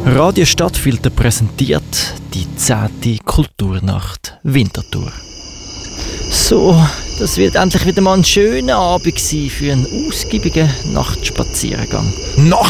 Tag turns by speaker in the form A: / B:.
A: Radio Stadtfilter präsentiert die 10. Kulturnacht Winterthur. So, das wird endlich wieder mal ein schöner Abend sein für einen ausgiebigen Nachtspaziergang.